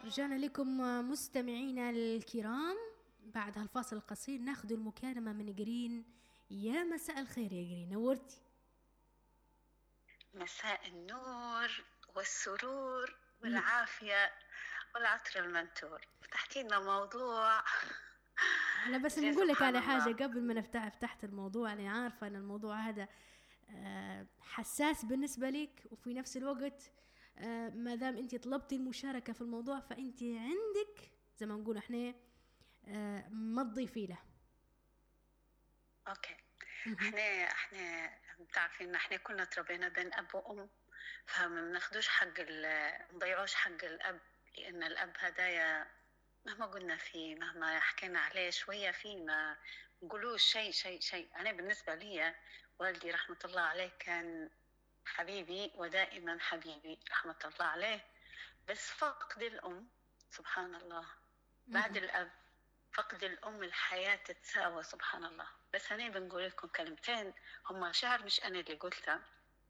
رجعنا لكم مستمعينا الكرام. بعد هالفاصل القصير ناخذ المكالمة من جرين. يا مساء الخير يا جرين، نورتي. مساء النور والسرور والعافية والعطر المنثور. فتحكي لنا موضوع. أنا بس نقول لك على حاجة قبل ما فتحت الموضوع. أنا عارفة أن الموضوع هذا حساس بالنسبة لك، وفي نفس الوقت ما دام أنت طلبتي المشاركة في الموضوع فأنت عندك زي ما نقول إحنا ما تضيفي له. اوكي. احنا بتعرفين ان احنا كلنا تربينا بين اب وام، فما بناخدوش حق نضيعوش حق الاب، لان الاب هدايا مهما قلنا فيه، مهما حكينا عليه شويه فيه، ما نقولوش شيء. انا بالنسبه لي والدي رحمه الله عليه كان حبيبي ودائما حبيبي رحمه الله عليه. بس فقد الام سبحان الله بعد الاب، فقد الأم الحياة تتساوى سبحان الله. بس أنا بنقول لكم كلمتين هم شعر مش أنا اللي قلتها،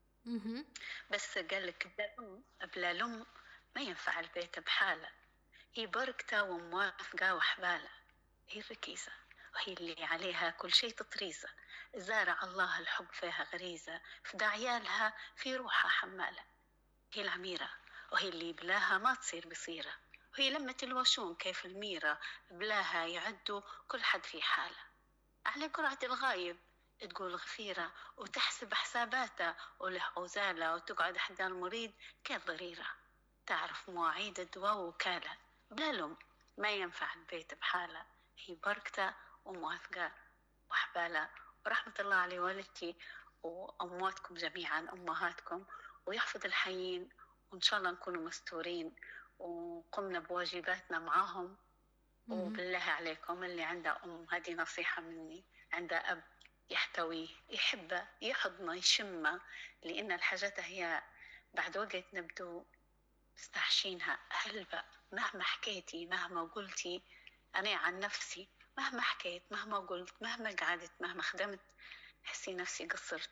بس قال لك بلا الأم ما ينفع البيت بحاله، هي بركته وموافقة وحبالة، هي الركيزة وهي اللي عليها كل شيء تطريزة، زارع الله الحب فيها غريزة، فدا عيالها في روحها حمالة، هي العميرة وهي اللي بلاها ما تصير بصيرة، وهي لمة الوشون كيف الميرة بلاها يعدوا كل حد في حالة، على قرعة الغايب تقول غفيرة وتحسب حساباته وله عزالة، وتقعد حدا المريد كالضريرة تعرف مواعيد الدواء وكالة، بلا لم ما ينفع البيت بحالة، هي بركته وموافقة وحبالة. ورحمة الله على والدتي وأمواتكم جميعا أمهاتكم، ويحفظ الحيين، وإن شاء الله نكونوا مستورين وقمنا بواجباتنا معاهم. وبالله عليكم اللي عنده أم، هذه نصيحة مني، عنده أب يحتويه يحبه يحضنه يشمه، لأن الحاجات هي بعد وقت نبدو مستحشينها هلبة. مهما حكيتي مهما قلتي، أنا عن نفسي مهما حكيت مهما قلت مهما قعدت مهما خدمت حسي نفسي قصرت.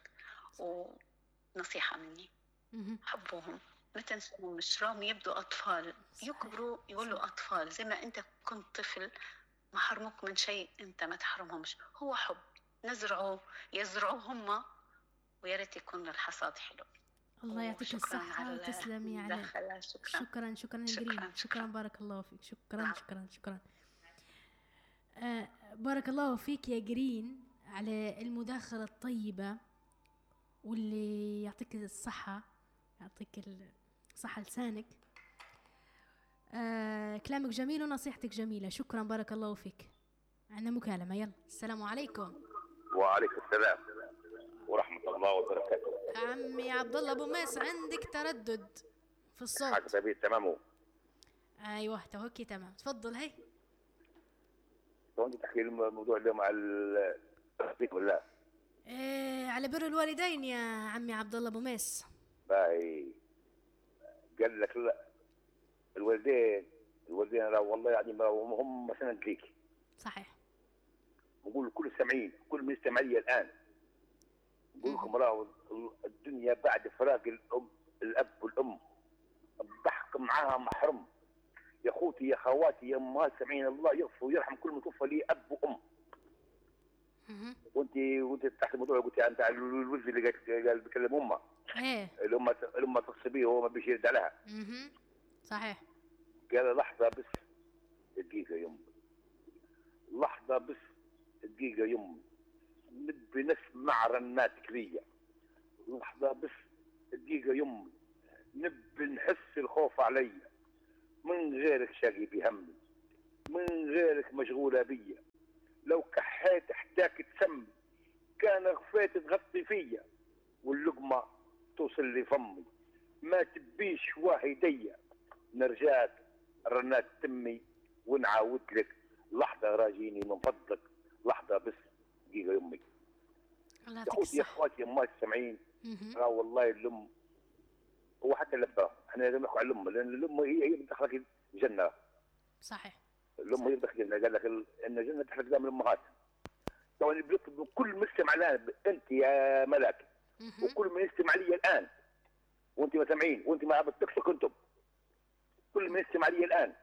ونصيحة مني حبوهم، ما تنسوهم، مش رام يبدو أطفال يكبروا يقولوا أطفال، زي ما أنت كنت طفل ما حرموك من شيء أنت ما تحرمهمش، هو حب نزرعه يزرعوه هم، وياريت يكون الحصاد حلو. الله يعطيك الصحة وتسلمي على شكرا جرين، شكرا بارك الله فيك، شكرا بارك الله فيك يا جرين على المداخلة الطيبة، واللي يعطيك الصحة، يعطيك الصحة لسانك. كلامك جميل ونصيحتك جميلة، شكرا بارك الله فيك. عندنا مكالمة، يلا السلام عليكم. وعليكم السلام ورحمة الله وبركاته. عمي عبد الله ابو ميس، عندك تردد في الصوت. حاجة تبي تمامه. ايوه توكي تمام، تفضل. هي وانت تحكي الموضوع اليوم على التصديق ولا على بر الوالدين يا عمي عبد الله ابو ميس. باي قال لك لا، الوالدين لا والله يعني ما هم سند ليك. صحيح. نقول كل السامعين كل من يستمع لي الان، نقول لكم راهو الدنيا بعد فراق الاب والام الضحك معاها محرم. يا اخوتي يا خواتي يا امهات سامعين، الله يغفر ويرحم كل من توفى لي اب وام. وانت تحت الموضوع قلت انت على الولد اللي قال بيكلم امه، الام تقصي بيه وهو ما بيش يرد عليها. صحيح. قال لحظه بس دقيقه يم، لحظه بس دقيقه يم، نبي نسمع رناتك ليا. لحظه بس دقيقه يم، نبي نحس الخوف عليا، من غيرك شاقي بهمي، من غيرك مشغوله بيا، لو كحيت احتاك تسمي، كان غفيت تغطي فيا، واللقمه توصل لفمي، ما تبيش واحدية، نرجاك رنات تمي ونعاود لك، لحظه راجيني من فضلك، لحظه بس دقيقه يمي. يا اخوتي يا اخواتي امات السامعين، والله الام هو حتى الاب، احنا لازم نحكي على الام، لان الام هي بتدخلك الجنه. صحيح. الام هي بتدخلك الجنه، قال لك ان الجنه تحت قدام الامهات. طبعا بيطلب كل مستمع الان، انت يا ملاك وكل من يستمع لي الان، وانت ما سامعين وانت ما بتكسوا كنتم، كل من يستمع لي الان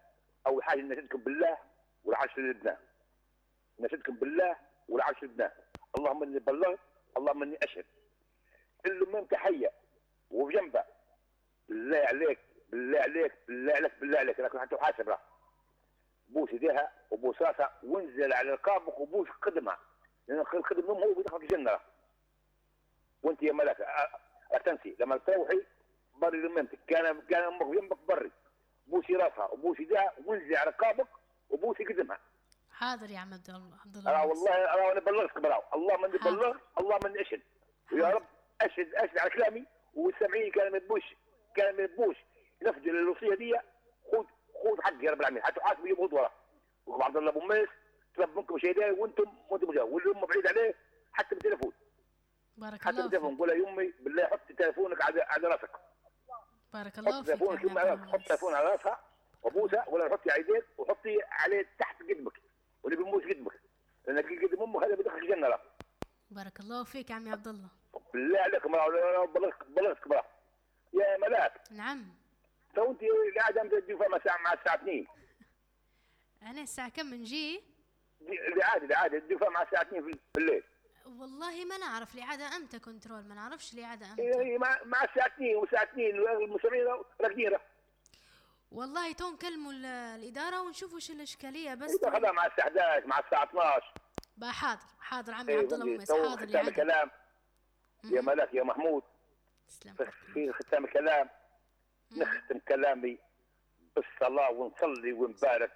اول حاجه نشهدكم بالله والعشر لله، نشهدكم بالله والعشر لله. اللهم اني بلغت، اللهم اني اشهد. كل من تحيه وبجنبه بالله عليك بالله عليك بالله عليك بالله عليك، لكن حتى حاسب راه بوس يديها وبوس راسها وانزل على رقابك وبوس قدمها، لان القدم هو بيدخلك الجنه. وانت يا ملك لا تنسي لما تروحي بري لمامتك، كان امك جنبك بري بوسي راسها وبوسي يديها وانزلي على رقابك وبوسي قدمها. حاضر يا عم عبد الله. والله انا بلغتك براو، اللهم اني بلغت، اللهم اني اشهد. ويا رب اشهد على كلامي والسامعين كان ما يبوش ينفذوا الوصيه دي. خذ حقي يا رب العالمين، حتى حاسب يبغض وراه. وعبد الله ابو ميس طلب منكم شيء ده وانتم مجاوب، واللي هم بعيد عليه حتى بالتليفون. بارك الله فيك. حتى بالتليفون قول يا امي بالله حط تليفونك على راسك. بارك الله فيك. حط تليفون على راسها وبوسها، ولا حطي على يديك وحطي عليه تحت قدمك واللي بيموت قدمك، لانك قدم امك هذا بيدخل الجنه له. بارك الله فيك يا عمي عبد الله. بالله عليك بلغتك بقى يا ملاك. نعم. تو انت قاعده تدي فما ساعه مع الساعه 2. انا الساعه كم نجي؟ العاده تدي فما مع الساعه 2 في الليل. والله ما نعرف الإعادة امتى كنترول، ما نعرفش الإعادة امتى. اي مع الساعه 2 والساعه 2 المستمعين راقدين. والله تو نكلموا الإدارة ونشوفوا وش الإشكالية بس. خذها مع الساعه 11 مع الساعه 12. بقى حاضر عمي عبد الله مميز. حاضر ختام الكلام يا ملاك يا محمود. تسلم. في ختام الكلام نختم كلامي بالصلاة ونصلي ونبارك.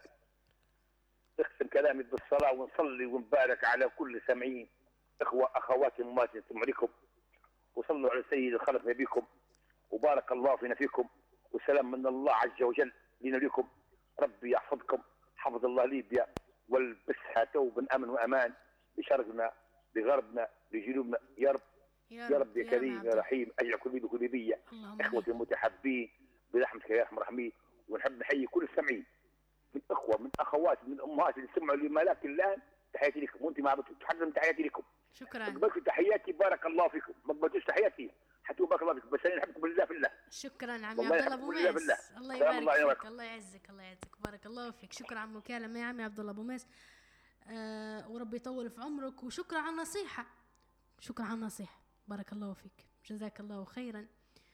نختم كلامي بالصلاة ونصلي ونبارك على كل سامعين، إخوة أخواتي أماتي نسمع لكم، وصلوا على سيد الخلق نبيكم، وبارك الله فينا فيكم، والسلام من الله عز وجل لنا لكم. ربي يحفظكم، حفظ الله ليبيا والبسها توبا أمن وأمان لشرقنا لغربنا لجنوبنا يا رب. يا رب يا كريم يا رحيم، اجعل كل بيد وكل بيا. اخوتي المتحبين برحمتك يا ارحم الراحمين. ونحب نحيي كل السامعين من اخوه من اخوات من امهات اللي سمعوا لملاك الان. تحياتي لكم، وانت ما بتحضر تحياتي لكم. شكرا. قبلت تحياتي بارك الله فيكم، ما قبلتوش تحياتي حتى بارك الله فيكم، بس انا نحبكم بالله في الله. شكرا عمي عبد الله ابو ميس. الله يبارك فيك. الله يعزك الله يعزك. بارك الله فيك. شكرا على المكالمه يا عمي عبد الله ابو ميس. وربي يطول في عمرك، وشكرا على النصيحه. شكرا على النصيحه. بارك الله فيك، جزاك الله خيرا.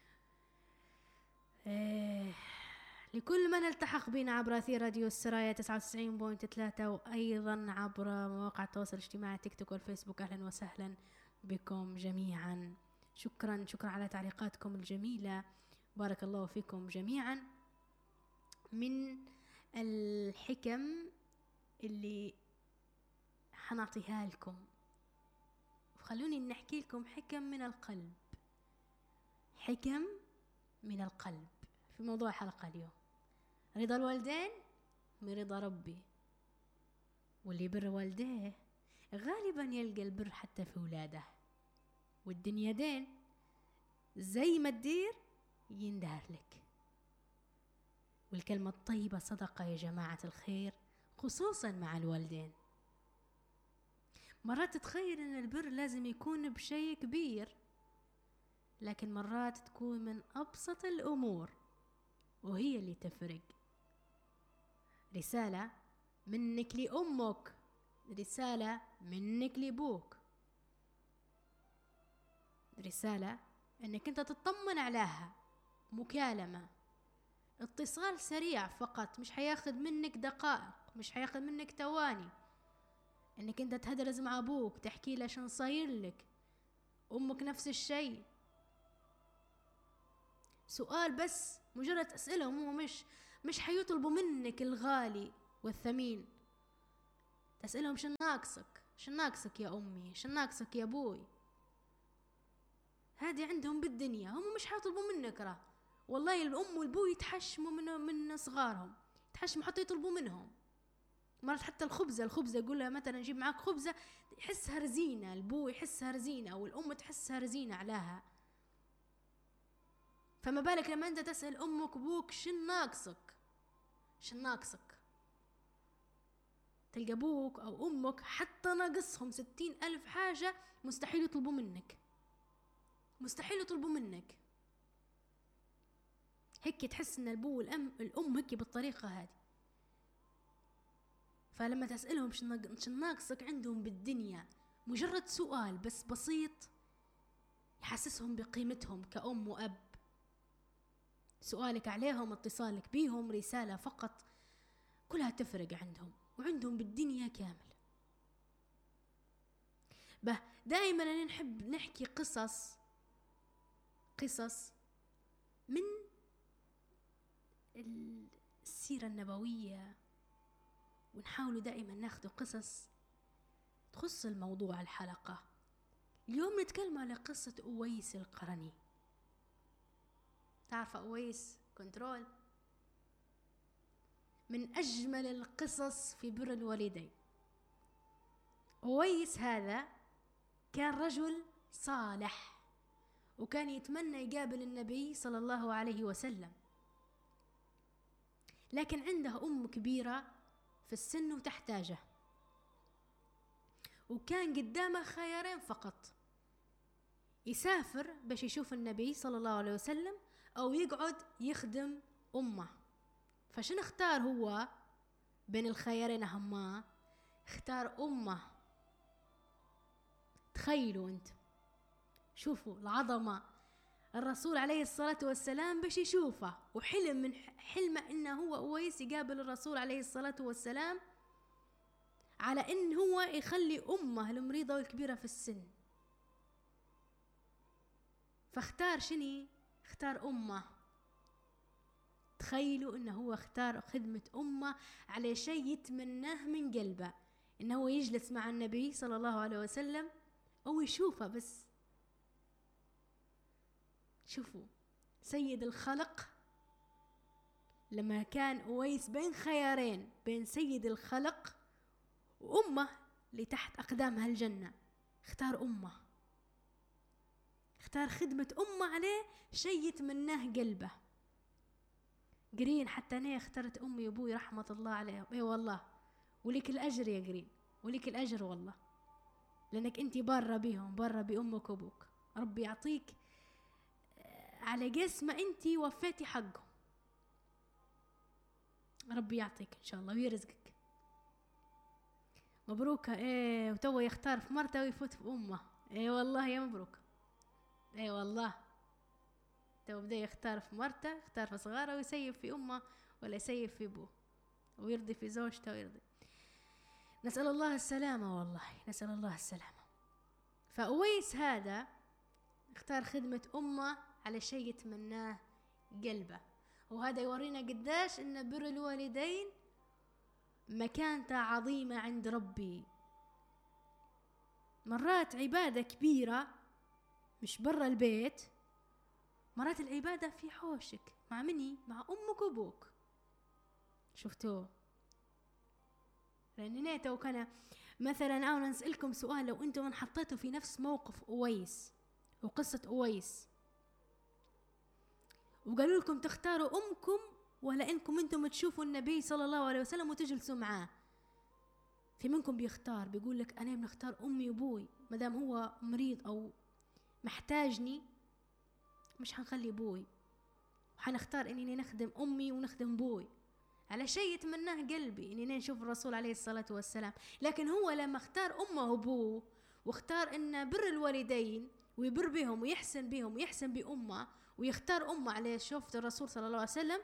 لكل من التحق بنا عبر أثير راديو السرايا 99.3 وأيضا عبر مواقع التواصل الاجتماعي تيك توك والفيسبوك، أهلا وسهلا بكم جميعا. شكرا على تعليقاتكم الجميلة، بارك الله فيكم جميعا. من الحكم اللي حنعطيها لكم، خلوني نحكي لكم حكم من القلب، حكم من القلب في موضوع الحلقة اليوم. رضا الوالدين من رضا ربي، واللي يبر والديه غالبا يلقى البر حتى في ولاده. والدنيا دين زي ما تدير يندهر لك. والكلمة الطيبة صدقة يا جماعة الخير، خصوصا مع الوالدين. مرات تتخيل ان البر لازم يكون بشيء كبير، لكن مرات تكون من ابسط الامور وهي اللي تفرق. رسالة منك لأمك، رسالة منك لأبوك، رسالة انك انت تطمن عليها، مكالمة، اتصال سريع فقط، مش حياخد منك دقائق، مش حياخد منك ثواني، انك انت تهدرز مع ابوك تحكي له شنو صاير لك. امك نفس الشيء، سؤال بس، مجرد اسئلهم، هو مش حيطلبوا منك الغالي والثمين. تسألهم شن ناقصك، شن ناقصك يا امي، شن ناقصك يا ابوي. هذه عندهم بالدنيا، هم مش حيطلبوا منك. راه والله الام والابو يتحشموا من صغارهم، يتحشموا حتى يطلبوا منهم. مرات حتى الخبزة يقول لها مثلا جيب معاك خبزة، يحسها رزينة، البو يحسها رزينة والأم تحسها رزينة عليها. فما بالك لما أنت تسأل أمك وأبوك شن ناقصك، تلقى أبوك أو أمك حتى ناقصهم 60,000 حاجة مستحيل يطلبوا منك. هيك تحس إن الأبو والأم هيك بالطريقة هذه. فلما تسألهم شو ناقصك عندهم بالدنيا، مجرد سؤال بس بسيط يحسسهم بقيمتهم كأم وأب. سؤالك عليهم، اتصالك بيهم، رسالة فقط، كلها تفرق عندهم، وعندهم بالدنيا كامل. دائما نحب نحكي قصص من السيرة النبوية، ونحاول دائما ناخذ قصص تخص الموضوع الحلقة. اليوم نتكلم على قصة أويس القرني. تعرف أويس كنترول؟ من أجمل القصص في بر الوالدين. أويس هذا كان رجل صالح، وكان يتمنى يقابل النبي صلى الله عليه وسلم، لكن عنده أم كبيرة في السن وتحتاجه، وكان قدامه خيارين فقط: يسافر باش يشوف النبي صلى الله عليه وسلم، أو يقعد يخدم أمه. فشن اختار هو بين الخيارين؟ هما اختار أمه. تخيلوا انت، شوفوا العظمة، الرسول عليه الصلاة والسلام باش يشوفه، وحلم من حلمه انه هو أويس يقابل الرسول عليه الصلاة والسلام، على ان هو يخلي أمه المريضة والكبيرة في السن. فاختار شني؟ اختار أمه. تخيلوا انه هو اختار خدمة أمه على شيء يتمناه من قلبه، انه هو يجلس مع النبي صلى الله عليه وسلم أو يشوفه بس. شوفوا سيد الخلق لما كان أويس بين خيارين، بين سيد الخلق وأمه اللي تحت أقدامها الجنة، اختار أمه، اختار خدمة أمه عليه شيء يتمناه قلبه. قرين حتى أنا اخترت أمي وأبوي رحمة الله عليهم. اي والله، ولك الأجر يا قرين، ولك الأجر والله، لأنك أنت بارة بيهم، بارة بأمك وأبوك. ربي يعطيك على قس ما أنت وفيتي حقه، ربي يعطيك إن شاء الله ويرزقك. مبروك. ايه، وتو يختار في مرته ويفوت في أمه. ايه والله يا مبروك. ايه والله، تو بدأ يختار في مرته، يختار في صغاره، ويسيب في أمه ولا يسيب في أبوه، ويرضي في زوجته ويرضي. نسأل الله السلامة، والله نسأل الله السلامة. فأويس هذا اختار خدمة أمه على شيء يتمناه قلبه، وهذا يورينا قداش إن بر الوالدين مكانته عظيمة عند ربي. مرات عبادة كبيرة مش برا البيت، مرات العبادة في حوشك مع مني؟ مع أمك وأبوك. شفتوا؟ لأن نيته كان مثلا أنا نسألكم سؤال: لو أنتم انحطيتوا في نفس موقف أويس وقصة أويس، وقالوا لكم تختاروا أمكم ولا إنكم أنتم تشوفوا النبي صلى الله عليه وسلم وتجلسوا معاه، في منكم بيختار؟ بيقول لك أنا بنختار أمي وأبوي، مدام هو مريض أو محتاجني مش هنخلي أبوي، وحنختار إني نخدم أمي ونخدم أبوي على شيء يتمناه قلبي، إني نشوف الرسول عليه الصلاة والسلام. لكن هو لما اختار أمه وأبوه، واختار إن بر الوالدين ويبر بهم ويحسن بهم ويحسن بأمه، ويختار أمه على شوفة الرسول صلى الله عليه وسلم،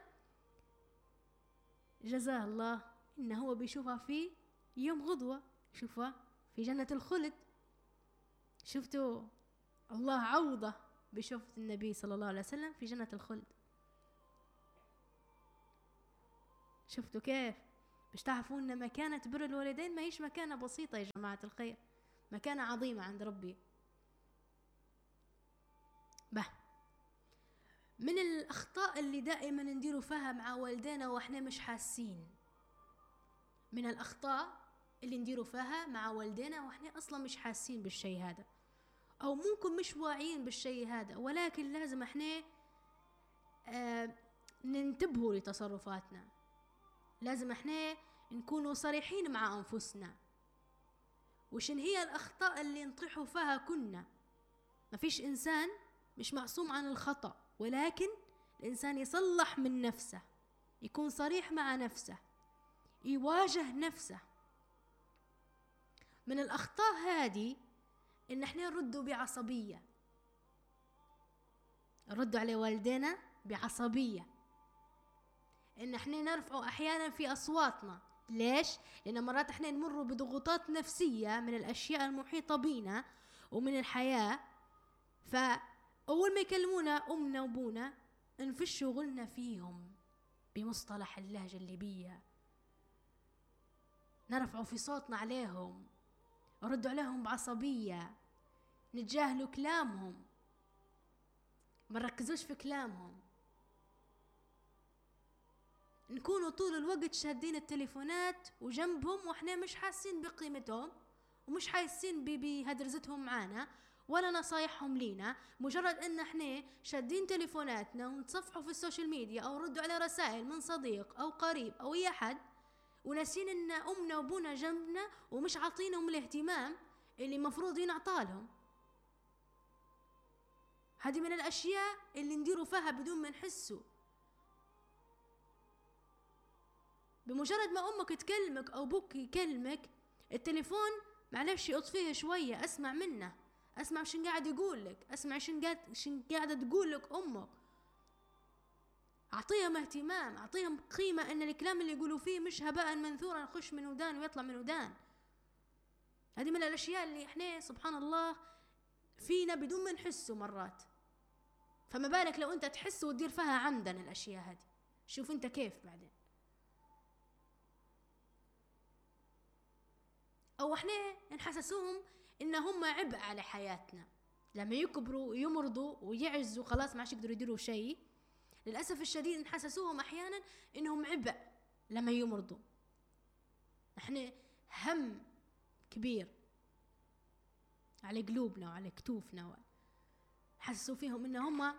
جزاه الله إنه هو بيشوفها في يوم غضوة، شوفها في جنة الخلد. شفتوا الله عوضه بشوفة النبي صلى الله عليه وسلم في جنة الخلد. شفتوا كيف؟ باش تعرفوا ان مكانة بر الوالدين ما هيش مكانة بسيطة يا جماعة الخير، مكانة عظيمة عند ربي. من الأخطاء اللي دائما نديروا فيها مع والدينا وإحنا مش حاسين، من الأخطاء اللي نديروا فيها مع والدينا وإحنا أصلا مش حاسين بالشيء هذا، أو ممكن مش واعيين بالشيء هذا، ولكن لازم إحنا ننتبهوا لتصرفاتنا. لازم إحنا نكونوا صريحين مع أنفسنا وشن هي الأخطاء اللي نطيحوا فيها كنا. ما فيش إنسان مش معصوم عن الخطأ، ولكن الإنسان يصلح من نفسه، يكون صريح مع نفسه، يواجه نفسه من الأخطاء هذه إن إحنا نردوا بعصبية، نردوا على والدينا بعصبية، إن إحنا نرفعوا أحيانا في أصواتنا. ليش؟ لأن مرات إحنا نمر بضغوطات نفسية من الأشياء المحيطة بينا ومن الحياة، فأول ما يكلمونا أمنا وأبونا نفش شغلنا فيهم بمصطلح اللهجة الليبية، نرفعوا في صوتنا عليهم، نردوا عليهم بعصبية، نتجاهلوا كلامهم، ما نركزوش في كلامهم، نكونوا طول الوقت شادين التليفونات وجنبهم واحنا مش حاسين بقيمتهم ومش حاسين بهدرزتهم معانا ولا نصايحهم لينا. مجرد ان احنا شادين تليفوناتنا ونتصفحوا في السوشيال ميديا او ردوا على رسائل من صديق او قريب او اي احد، وناسين ان امنا وابونا جنبنا ومش عاطينهم الاهتمام اللي مفروض ينعطالهم. هذه من الاشياء اللي نديروا فيها بدون ما نحسوا. بمجرد ما امك تكلمك او ابوك يكلمك، التليفون معلش اطفيه شويه، اسمع منه، اسمع شن قاعد يقول لك، اسمع شن قاعده تقول لك امك، اعطيهم اهتمام، اعطيهم قيمه، ان الكلام اللي يقولوا فيه مش هباء منثورا يخش من ودان ويطلع من ودان. هذه من الاشياء اللي احنا سبحان الله فينا بدون ما نحسه مرات، فما بالك لو انت تحس وتدير فيها عمدا الاشياء هذه. شوف انت كيف بعدين. او احنا نحسسوهم ان هم عبء على حياتنا، لما يكبروا ويمرضوا ويعجزوا خلاص ما عادش يقدروا يديروا شيء، للاسف الشديد نحسسوهم احيانا انهم عبء لما يمرضوا. احنا هم كبير على قلوبنا وعلى كتوفنا، حسسوا فيهم ان هم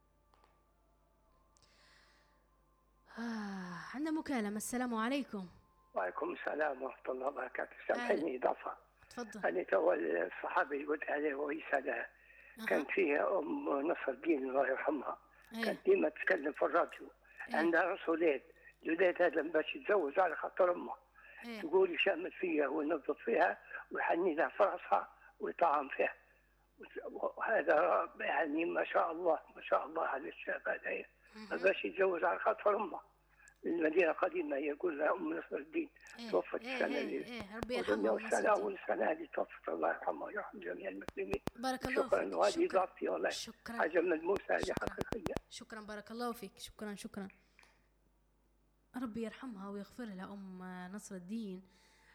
عندنا مكالمة. السلام عليكم. وعليكم السلام ورحمة الله وبركاته. سامحيني إضافة. تفضل. أنا تو الصحابي اللي قلت عليه ويسألها كانت فيها أم نصر الدين الله يرحمها، كانت ديما تتكلم في الراديو. عندها رسولين، الولاد هذا باش يتزوج على خاطر أمه، تقول يشمت فيها وينظف فيها ويحني لها في راسها ويطعم فيها. وهذا يعني ما شاء الله ما شاء الله على الشاب هذا، باش يتزوج على خاطر أمه. المدينة القديمة يقول لها أم نصر الدين توفت السنة اللي ربي يرحمها والسنة اللي توفت الله يرحمها ويرحم جميع المسلمين. بارك الله شكرا فيك. وهذه إضافتي والله شكرا. حاجة ملموسة هذه حقيقية. شكرا بارك الله فيك. شكرا. ربي يرحمها ويغفر لها أم نصر الدين.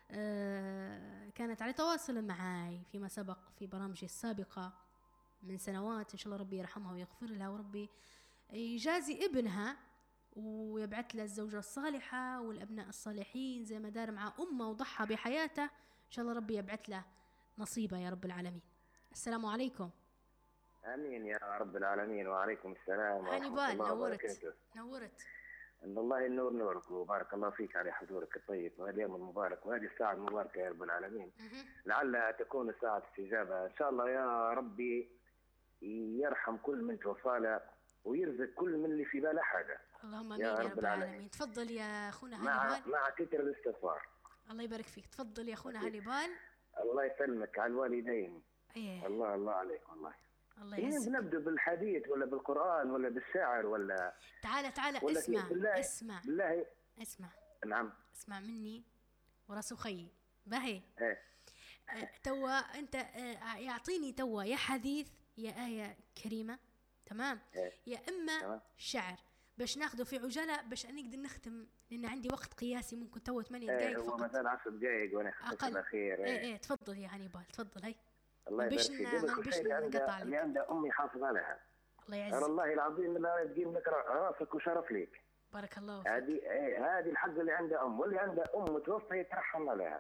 كانت على تواصل معاي فيما سبق في برامجي السابقة من سنوات. إن شاء الله ربي يرحمها ويغفر لها، وربي يجازي ابنها ويبعث له الزوجة الصالحة والأبناء الصالحين زي ما دار مع أمه وضحى بحياته. إن شاء الله ربي يبعث له نصيبه يا رب العالمين. السلام عليكم. آمين يا رب العالمين. وعليكم السلام ورحمة الله وبركاته. نورت. إن الله ينور نورك وبارك الله فيك على حضورك الطيب وهذا اليوم المبارك وهذه الساعة المباركة يا رب العالمين. لعل تكون ساعة استجابة إن شاء الله يا ربي. يرحم كل من توفى له ويرزق كل من اللي في باله حاجة. اللهم امين يا رب العالمين. تفضل يا اخونا هانيبال. مع كثر الاستغفار. الله يبارك فيك. تفضل يا اخونا هانيبال. الله يسلمك على الوالدين. الله عليك والله. الله يعزك. بنبدا بالحديث ولا بالقران ولا بالشعر ولا تعال ولا اسمع بالله اسمع. نعم اسمع مني وراس خيي باهي. توا انت يعطيني توا يا حديث يا آية كريمة، تمام؟ يا اما شعر باش ناخذه في عجاله باش نقدر نختم، لان عندي وقت قياسي ممكن تو 8 دقائق فقط. مثلا 10 دقائق وانا اقل. تفضل يا هانيبال تفضل. هاي الله يبارك فيك. اللي عندها امي حافظه لها. الله يعزك. والله العظيم لا تقيم لك راسك وشرف ليك. بارك الله فيك. هذه الحق اللي عندها واللي عندها توفى يترحم لها.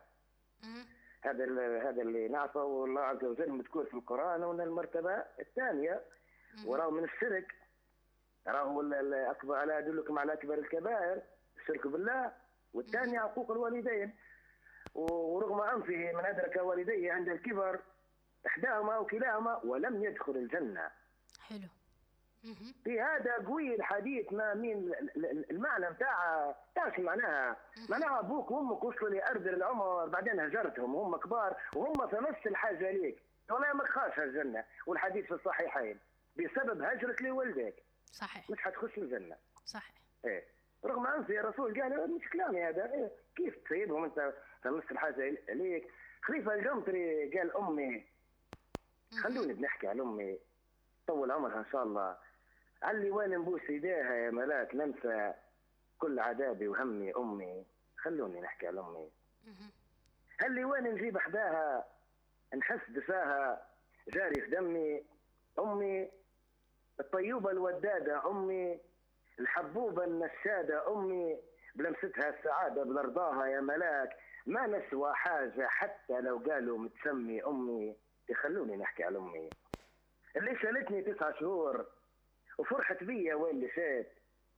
هذا اللي نعرفه والله عز وجل مذكور في القران. وان المرتبه الثانيه وراه من الشرك، راهو الاكبر. الا ادلكم على اكبر الكبائر الشرك بالله، والثاني عقوق الوالدين. ورغم انفه من ادرك والديه عند الكبر احداهما او كلاهما ولم يدخل الجنه. حلو. في هذا قوي الحديث ما مين المعنى نتاع تعرف معناها ابوك وامك وصلوا لارض العمر بعدين هجرتهم وهم كبار وهم في نفس الحاجه ليك والله ما تخافش الجنه والحديث في الصحيحين بسبب هجرك لولدك صحيح مش حتخش الجنه صحيح رغم انت يا رسول قال مش كلامي هذا كيف تسيبهم انت في نفس الحاجه ليك. خليفه القمطري قال امي خلوني بنحكي على امي طول عمرها ان شاء الله علي وين نبوس ايديها يا ملاك ننسى كل عذابي وهمي امي خلوني نحكي على امي هل وين نجيب حداها نحس دفاها جاري في دمي امي الطيوبه الوداده امي الحبوبه النشاده امي بلمستها السعاده بلرضاها يا ملاك ما نسوى حاجه حتى لو قالوا متسمي امي يخلوني نحكي على امي اللي شالتني 9 شهور وفرحت بيا وين اللي فات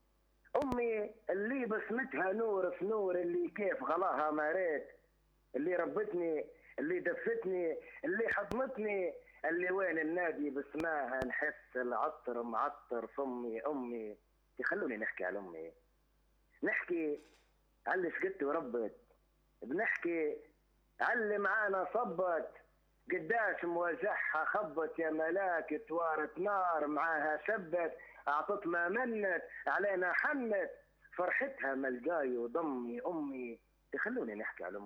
امي اللي بسمتها نور في نور اللي كيف غلاها ما ريت اللي ربتني اللي دفتني اللي حضنتني اللي وين النادي بسماها نحس العطر معطر فمي امي يخلوني نحكي على امي نحكي على اللي سكت وربت بنحكي على اللي معانا صبت قداش مواجهها خبت يا ملاك توارت نار معاها شبت اعطت ما منت علينا حنت فرحتها ملقاي وضمي امي يخلوني نحكي على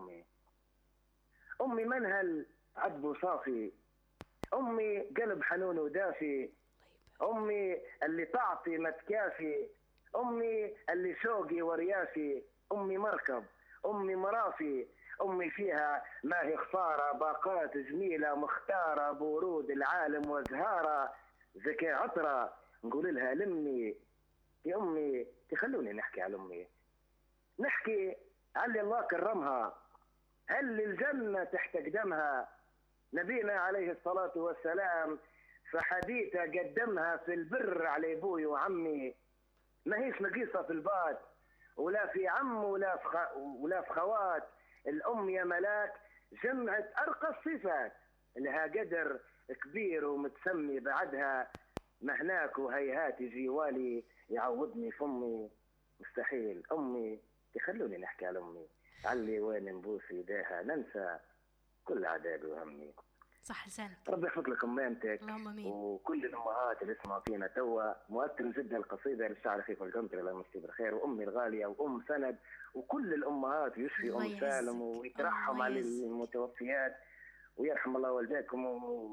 امي منهل عذب صافي امي قلب حنون ودافي امي اللي تعطي ما تكافي امي اللي شوقي وريافي امي مركب امي مرافي امي فيها ما هي خساره باقات جميله مختاره بورود العالم وزهاره زكي عطره نقول لها لمي يا امي تخلوني نحكي على امي نحكي على الله كرمها هل الجنه تحت قدمها نبينا عليه الصلاه والسلام فحديثه قدمها في البر على ابوي وعمي ما هيش نقيصه في البات ولا في عم ولا في خوات الام يا ملاك جمعت ارقى الصفات لها قدر كبير ومتسمي بعدها ما هناك وهيهات يجي والي يعوضني فمي مستحيل امي يخلوني نحكي على امي علي وين نبوس يديها ننسى كل عذابي وهمي. صح لسانك. ربي يحفظ لك امانتك اللهم امين. وكل الامهات اللي اسمعوا فينا توا مؤثر جدا القصيده للشاعر خليفه القمطري الله يمسيه بالخير وامي الغاليه وام سند وكل الامهات ويشفي ام سالم ويترحم على المتوفيات ويرحم الله والديكم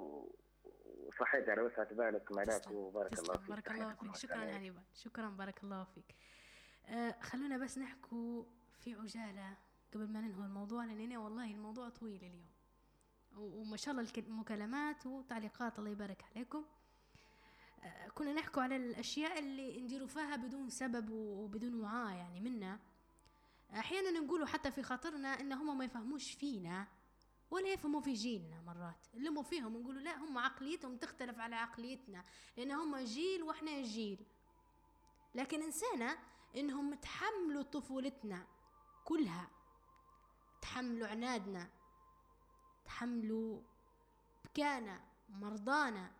وصحيت على وسعة بالك ملاك وبارك الله فيك. بارك الله فيك. شكرا هنيبا شكرا بارك الله فيك. خلونا بس نحكوا في عجاله قبل ما ننهي الموضوع لان والله الموضوع طويل اليوم وما شاء الله المكالمات وتعليقات الله يبارك عليكم. كنا نحكوا على الأشياء اللي نديروا فيها بدون سبب وبدون وعاء يعني منا أحيانا نقولوا حتى في خاطرنا إن هم ما يفهموش فينا ولا يفهموا في جيلنا مرات اللي مو فيهم نقولوا لا هم عقليتهم تختلف على عقليتنا لأن هم جيل وإحنا جيل لكن إنسانا إنهم تحملوا طفولتنا كلها تحملوا عنادنا تحملوا بكانا مرضانا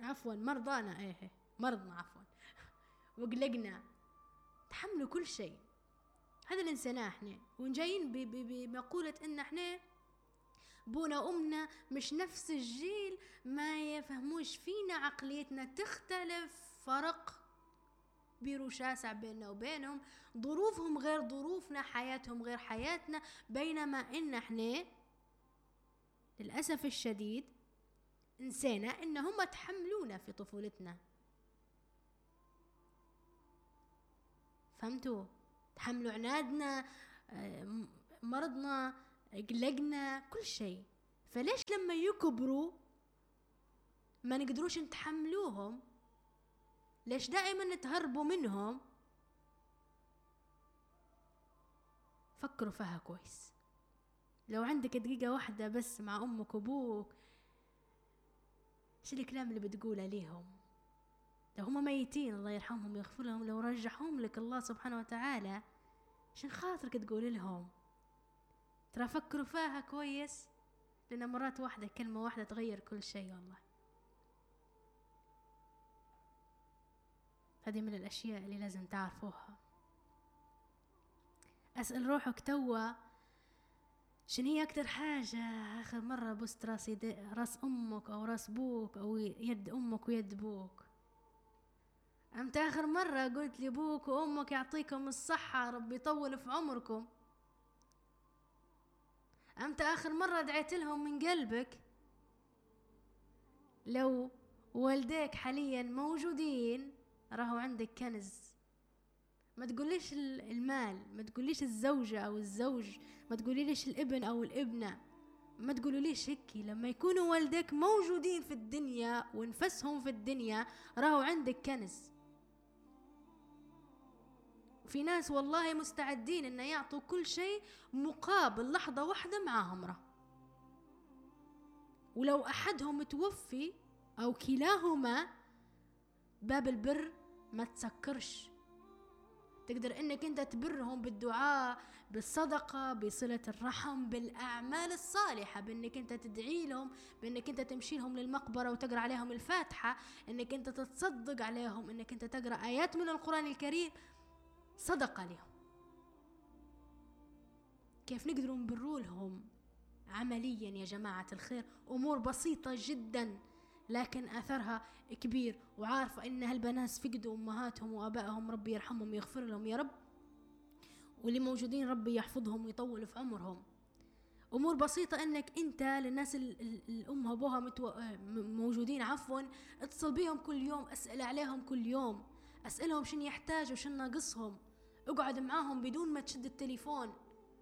مرضنا عفوا وقلقنا تحملوا كل شيء هذا الانسان احنا ونجايين بمقولة ان احنا بونا وامنا مش نفس الجيل ما يفهموش فينا عقليتنا تختلف فرق بيرو شاسع بيننا وبينهم ظروفهم غير ظروفنا حياتهم غير حياتنا بينما ان احنا للأسف الشديد نسينا إن هم تحملونا في طفولتنا فهمتوا تحملوا عنادنا مرضنا قلقنا كل شيء فليش لما يكبروا ما نقدروش نتحملوهم ليش دائما نتهربوا منهم فكروا فيها كويس لو عندك دقيقة واحدة بس مع أمك وأبوك إيش الكلام اللي بتقوله ليهم لو هم ميتين الله يرحمهم ويغفر لهم لو رجعهم لك الله سبحانه وتعالى عشان خاطرك تقول لهم ترى فكروا فيها كويس لأن مرات واحدة كلمة واحدة تغير كل شيء والله. هذه من الأشياء اللي لازم تعرفوها. أسأل روحك توا، شنو هي أكتر حاجة آخر مرة بست راس أمك أو راس بوك أو يد أمك ويد بوك؟ أمتى آخر مرة قلت لبوك وأمك يعطيكم الصحة، ربي يطول في عمركم؟ أمتى آخر مرة دعيت لهم من قلبك؟ لو والديك حاليا موجودين راهو عندك كنز. ما تقوليش المال، ما تقوليش الزوجة أو الزوج، ما تقوليليش الابن أو الابنة، ما تقولوليش هيك. لما يكونوا والديك موجودين في الدنيا ونفسهم في الدنيا راهو عندك كنز. وفي ناس والله مستعدين إن يعطوا كل شيء مقابل لحظة واحدة معاهم راه. ولو أحدهم متوفي أو كلاهما باب البر ما تسكرش. تقدر انك انت تبرهم بالدعاء، بالصدقة، بصلة الرحم، بالاعمال الصالحة، بانك انت تدعي لهم، بانك انت تمشي لهم للمقبرة وتقرأ عليهم الفاتحة، انك انت تتصدق عليهم، انك انت تقرأ ايات من القرآن الكريم، صدقة لهم. كيف نقدروا نبرولهم عمليا يا جماعة الخير؟ امور بسيطة جدا لكن اثرها كبير. وعارفة ان هالبنات فقدوا امهاتهم وابائهم، ربي يرحمهم ويغفر لهم يا رب، واللي موجودين ربي يحفظهم ويطول في عمرهم. امور بسيطة انك انت للناس الام وابوها موجودين عفوا، اتصل بيهم كل يوم، اسأل عليهم كل يوم، اسألهم شن يحتاجوا وشن ناقصهم، اقعد معاهم بدون ما تشد التليفون،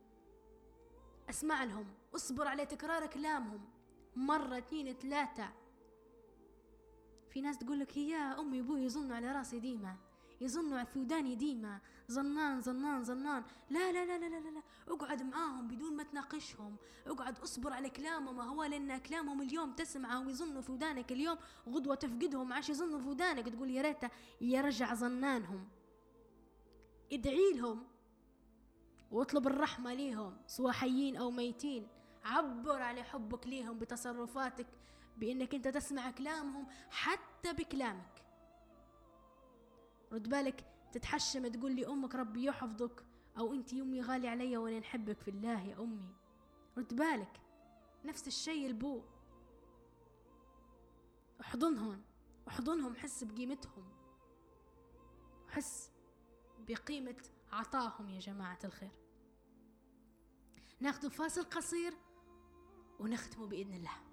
اسمع لهم، اصبر على تكرار كلامهم مرة 2 3. في ناس تقولك هي أمي وأبوي يظنوا على راسي ديما، يظنوا في وداني ديما، ظنان ظنان ظنان. لا لا لا لا لا لا، اقعد معاهم بدون ما تناقشهم، اقعد اصبر على كلامهم. هو لأن كلامهم اليوم تسمعه ويظنوا في ودانك، اليوم غدوة تفقدهم عاش يظنوا في ودانك، تقول يا ريت يرجع ظنانهم. ادعي لهم واطلب الرحمة ليهم سواء حيين أو ميتين. عبر على حبك ليهم بتصرفاتك، بأنك أنت تسمع كلامهم حتى بكلامك. رد بالك تتحشم تقول لي أمك ربي يحفظك، أو أنت أمي غالي علي وأنا نحبك في الله يا أمي. رد بالك نفس الشيء البو، احضنهم، حس بقيمتهم، حس بقيمة عطاهم يا جماعة الخير. ناخذ فاصل قصير ونختم بإذن الله.